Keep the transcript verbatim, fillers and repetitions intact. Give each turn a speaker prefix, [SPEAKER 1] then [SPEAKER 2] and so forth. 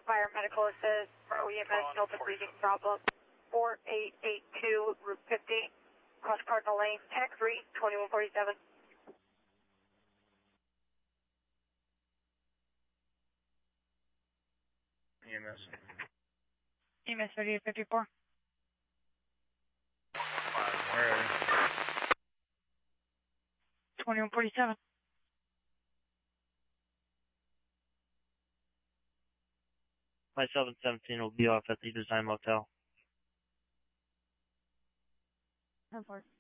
[SPEAKER 1] fire medical assist for O E M S, no breathing problem. four eight eight two, Route fifty, cross Cardinal Lane, Tech three, twenty-one forty-seven.
[SPEAKER 2] E M S.
[SPEAKER 1] E M S thirty-eight fifty-four.
[SPEAKER 2] Where are you?
[SPEAKER 1] twenty-one forty-seven.
[SPEAKER 3] My seven seventeen will be off at the Design Motel.
[SPEAKER 1] ten four.